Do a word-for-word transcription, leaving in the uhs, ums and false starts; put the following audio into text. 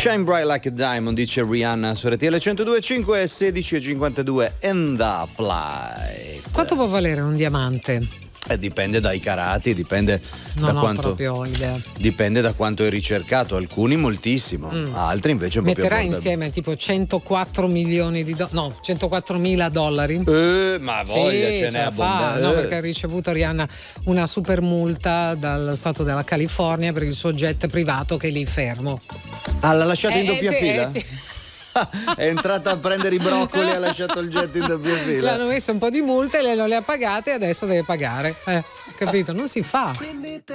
Shine Bright Like a Diamond, dice Rihanna su R T L centodue e cinque, sedici e cinquantadue in the flight. Quanto può valere un diamante? Eh, dipende dai carati, dipende non da ho quanto proprio idea. Dipende da quanto è ricercato, alcuni moltissimo, mm. altri invece un po' più metterà abbordabili. Insieme tipo centoquattro milioni di do- no centoquattromila dollari. Eh, ma voglia, sì, ce n'è abbondanza. No, perché ha ricevuto Rihanna una super multa dal stato della California per il suo jet privato che è lì fermo. Ah, l'ha lasciato eh, in doppia eh, fila? Eh, sì. È entrata a prendere i broccoli e ha lasciato il jet in doppia fila. Le hanno messo un po' di multe, lei non le ha pagate e adesso deve pagare. Eh, capito? Non si fa.